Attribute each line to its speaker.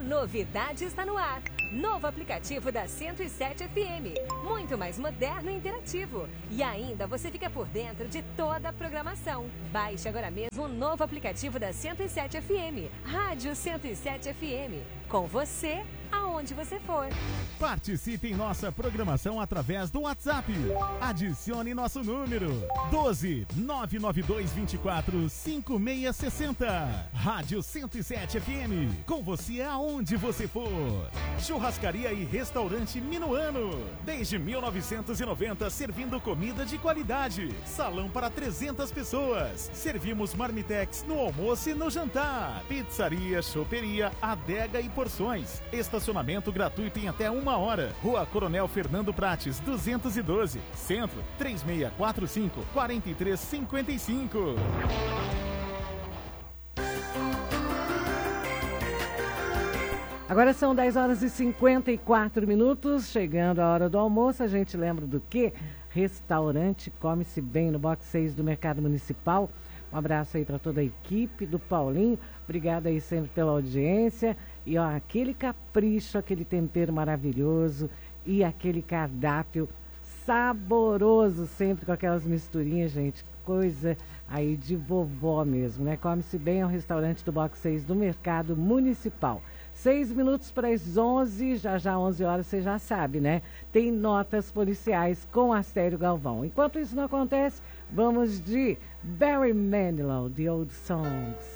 Speaker 1: novidade está no ar. Novo aplicativo da 107 FM. Muito mais moderno e interativo. E ainda você fica por dentro de toda a programação. Baixe agora mesmo o novo aplicativo da 107 FM. Rádio 107 FM. Com você, aonde você for.
Speaker 2: Participe em nossa programação através do WhatsApp. Adicione nosso número 12 992 24 5660. Rádio 107 FM. Com você aonde você for. Churrascaria e restaurante Minuano. Desde 1990 servindo comida de qualidade. Salão para 300 pessoas. Servimos marmitex no almoço e no jantar. Pizzaria, choperia, adega e porções. Estacionamento gratuito em até 1 hora. Rua Coronel Fernando Prates, 212. Centro, 3645-4355.
Speaker 3: Agora são 10 horas e 54 minutos. Chegando a hora do almoço, a gente lembra do quê? Restaurante Come-se Bem no Box 6 do Mercado Municipal. Um abraço aí para toda a equipe do Paulinho. Obrigada aí sempre pela audiência. E ó, aquele capricho, aquele tempero maravilhoso e aquele cardápio saboroso, sempre com aquelas misturinhas, gente. Coisa aí de vovó mesmo, né? Come-se Bem é um restaurante do Box 6 do Mercado Municipal. 6 minutos para as 11, já 11 horas, você já sabe, né? Tem notas policiais com Astério Galvão. Enquanto isso não acontece, vamos de Barry Manilow, The Old Songs.